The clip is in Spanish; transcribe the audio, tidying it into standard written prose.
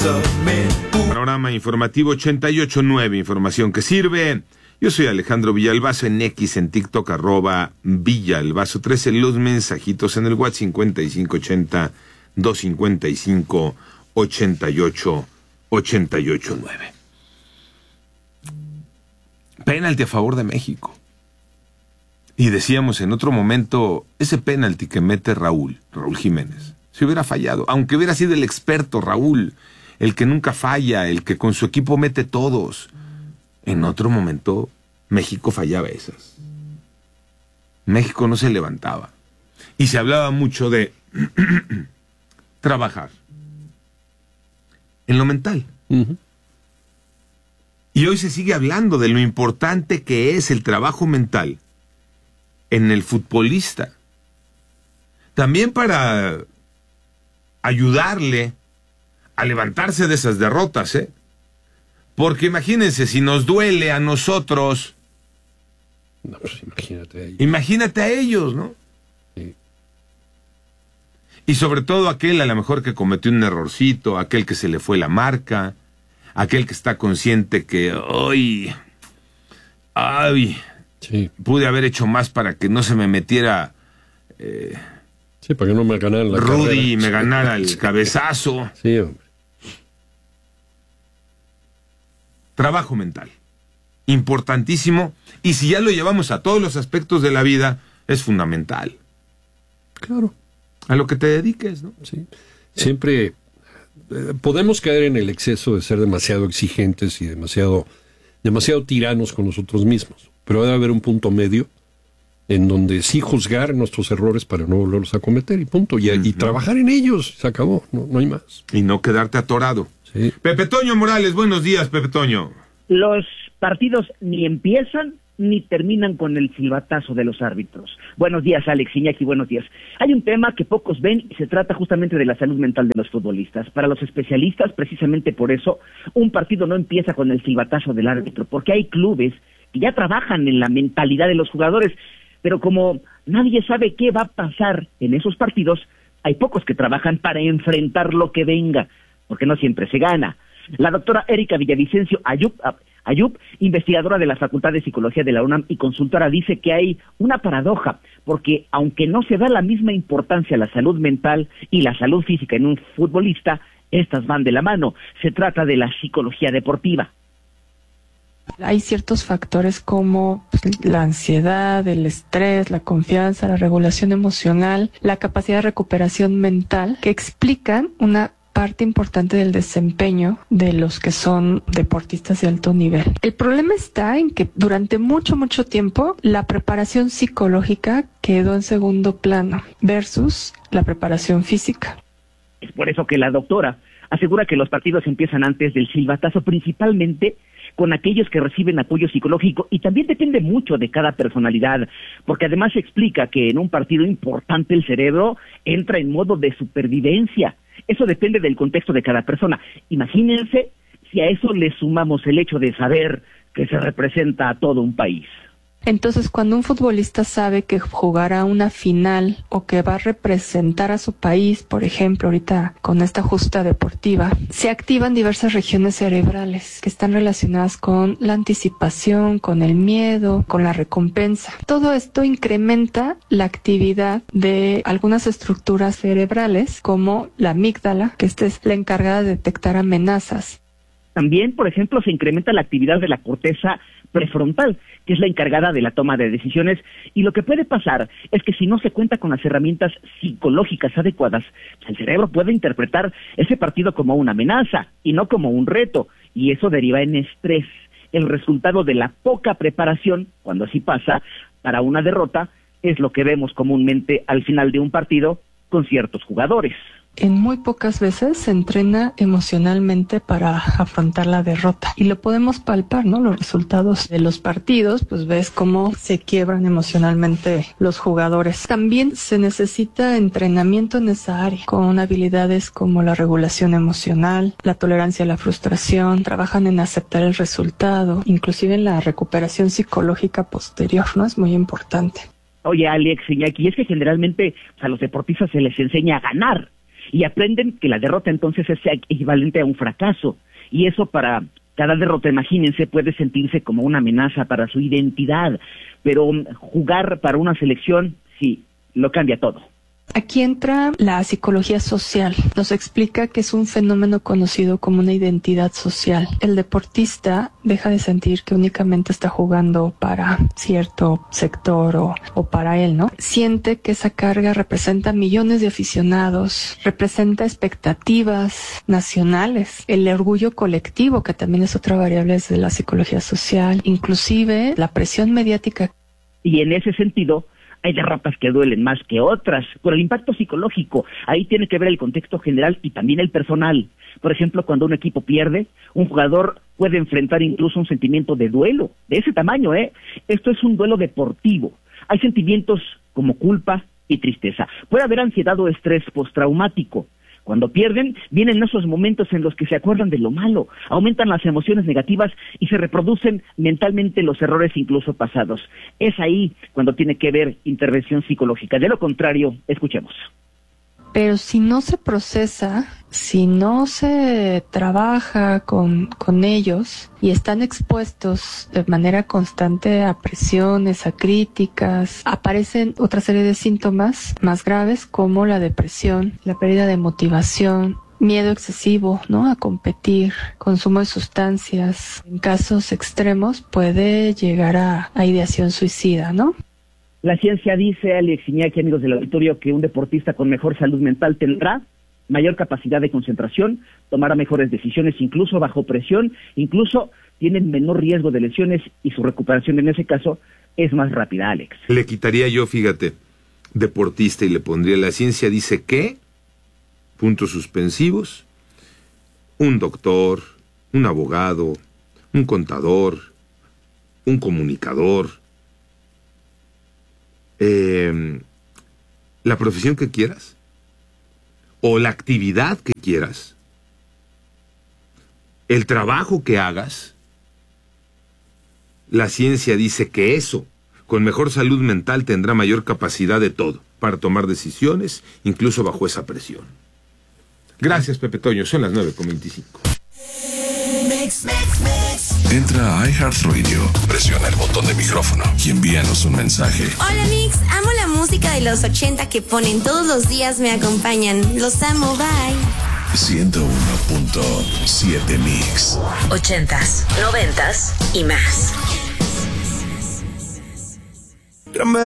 Panorama informativo 88.9, información que sirve. Yo soy Alejandro Villalbazo, en X, en TikTok, @Villalbazo 13, los mensajitos en el WhatsApp 5580-255-8889. Penalti a favor de México. Y decíamos en otro momento, ese penalti que mete Raúl Jiménez, si hubiera fallado, aunque hubiera sido el experto Raúl, el que nunca falla, el que con su equipo mete todos, en otro momento México fallaba esas. México no se levantaba. Y se hablaba mucho de trabajar en lo mental. Uh-huh. Y hoy se sigue hablando de lo importante que es el trabajo mental en el futbolista. También para ayudarle a levantarse de esas derrotas, ¿eh? Porque imagínense, si nos duele a nosotros, no, pues imagínate a ellos. Imagínate a ellos, ¿no? Sí. Y sobre todo aquel a lo mejor que cometió un errorcito, aquel que se le fue la marca, aquel que está consciente que sí, pude haber hecho más para que no se me metiera sí, para que no me ganaran la Rudy carrera. Y me ganara el cabezazo. Sí, hombre. Trabajo mental, importantísimo, y si ya lo llevamos a todos los aspectos de la vida, es fundamental. Claro. A lo que te dediques, ¿no? Sí. Siempre podemos caer en el exceso de ser demasiado exigentes y demasiado tiranos con nosotros mismos, pero debe haber un punto medio en donde sí juzgar nuestros errores para no volverlos a cometer y punto, y trabajar en ellos, se acabó, no hay más. Y no quedarte atorado. Sí. Pepe Toño Morales, buenos días, Pepe Toño. Los partidos ni empiezan ni terminan con el silbatazo de los árbitros. Buenos días, Alex, Iñaki, buenos días. Hay un tema que pocos ven y se trata justamente de la salud mental de los futbolistas. Para los especialistas, precisamente por eso, un partido no empieza con el silbatazo del árbitro, porque hay clubes que ya trabajan en la mentalidad de los jugadores, pero como nadie sabe qué va a pasar en esos partidos, hay pocos que trabajan para enfrentar lo que venga, porque no siempre se gana. La doctora Erika Villavicencio Ayub, investigadora de la Facultad de Psicología de la UNAM y consultora, dice que hay una paradoja, porque aunque no se da la misma importancia a la salud mental y la salud física en un futbolista, estas van de la mano. Se trata de la psicología deportiva. Hay ciertos factores como la ansiedad, el estrés, la confianza, la regulación emocional, la capacidad de recuperación mental, que explican una parte importante del desempeño de los que son deportistas de alto nivel. El problema está en que durante mucho tiempo la preparación psicológica quedó en segundo plano versus la preparación física. Es por eso que la doctora asegura que los partidos empiezan antes del silbatazo, principalmente con aquellos que reciben apoyo psicológico, y también depende mucho de cada personalidad, porque además se explica que en un partido importante el cerebro entra en modo de supervivencia. Eso depende del contexto de cada persona. Imagínense si a eso le sumamos el hecho de saber que se representa a todo un país. Entonces, cuando un futbolista sabe que jugará una final o que va a representar a su país, por ejemplo, ahorita con esta justa deportiva, se activan diversas regiones cerebrales que están relacionadas con la anticipación, con el miedo, con la recompensa. Todo esto incrementa la actividad de algunas estructuras cerebrales, como la amígdala, que esta es la encargada de detectar amenazas. También, por ejemplo, se incrementa la actividad de la corteza prefrontal, que es la encargada de la toma de decisiones, y lo que puede pasar es que si no se cuenta con las herramientas psicológicas adecuadas, el cerebro puede interpretar ese partido como una amenaza y no como un reto, y eso deriva en estrés. El resultado de la poca preparación, cuando así pasa, para una derrota, es lo que vemos comúnmente al final de un partido con ciertos jugadores. En muy pocas veces se entrena emocionalmente para afrontar la derrota y lo podemos palpar, ¿no? Los resultados de los partidos, pues ves cómo se quiebran emocionalmente los jugadores. También se necesita entrenamiento en esa área, con habilidades como la regulación emocional, la tolerancia a la frustración, trabajan en aceptar el resultado, inclusive en la recuperación psicológica posterior, ¿no? Es muy importante. Oye, Alex, Iñaki, es que generalmente a los deportistas se les enseña a ganar. y aprenden que la derrota entonces es equivalente a un fracaso. Y eso para cada derrota, imagínense, puede sentirse como una amenaza para su identidad. Pero jugar para una selección, sí, lo cambia todo. Aquí entra la psicología social. Nos explica que es un fenómeno conocido como una identidad social. El deportista deja de sentir que únicamente está jugando para cierto sector o para él, ¿no? Siente que esa carga representa millones de aficionados, representa expectativas nacionales, el orgullo colectivo, que también es otra variable de la psicología social, inclusive la presión mediática. Y en ese sentido, hay derrotas que duelen más que otras, por el impacto psicológico. Ahí tiene que ver el contexto general y también el personal. Por ejemplo, cuando un equipo pierde, un jugador puede enfrentar incluso un sentimiento de duelo, de ese tamaño, ¿eh? Esto es un duelo deportivo. Hay sentimientos como culpa y tristeza. Puede haber ansiedad o estrés postraumático. Cuando pierden, vienen esos momentos en los que se acuerdan de lo malo, aumentan las emociones negativas y se reproducen mentalmente los errores incluso pasados. Es ahí cuando tiene que ver intervención psicológica. De lo contrario, escuchemos. Pero si no se procesa, si no se trabaja con ellos y están expuestos de manera constante a presiones, a críticas, aparecen otra serie de síntomas más graves como la depresión, la pérdida de motivación, miedo excesivo, ¿no?, a competir, consumo de sustancias. En casos extremos puede llegar a ideación suicida, ¿no? La ciencia dice, Alex Iñaki, amigos del auditorio, que un deportista con mejor salud mental tendrá mayor capacidad de concentración, tomará mejores decisiones incluso bajo presión, incluso tienen menor riesgo de lesiones y su recuperación en ese caso es más rápida, Alex. Le quitaría yo, fíjate, deportista y le pondría, la ciencia dice que, puntos suspensivos, un doctor, un abogado, un contador, un comunicador, la profesión que quieras o la actividad que quieras, el trabajo que hagas, la ciencia dice que eso, con mejor salud mental, tendrá mayor capacidad de todo, para tomar decisiones, incluso bajo esa presión. Gracias, Pepe Toño, son las 9:25. Entra a iHeartRadio, presiona el botón de micrófono y envíanos un mensaje. Hola Mix, amo la música de los 80 que ponen todos los días, me acompañan. Los amo, bye. 101.7 Mix. 80s, 90s y más.